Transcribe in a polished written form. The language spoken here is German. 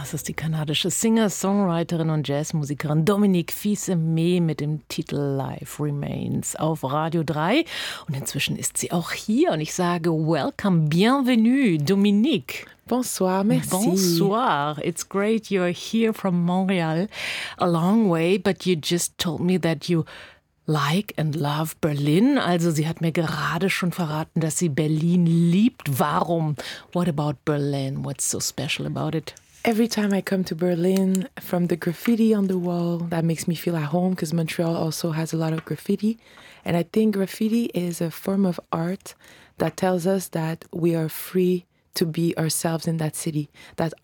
Das ist die kanadische Singer, Songwriterin und Jazzmusikerin Dominique Fils-Aimé mit dem Titel Life Remains auf Radio 3. Und inzwischen ist sie auch hier und ich sage Welcome, bienvenue, Dominique. Bonsoir, merci. Bonsoir. It's great you're here from Montreal, a long way, but you just told me that you like and love Berlin. Also sie hat mir gerade schon verraten, dass sie Berlin liebt. Warum? What about Berlin? What's so special about it? Every time I come to Berlin, from the graffiti on the wall, that makes me feel at home because Montreal also has a lot of graffiti. And I think graffiti is a form of art that tells us that we are free to be ourselves in that city, that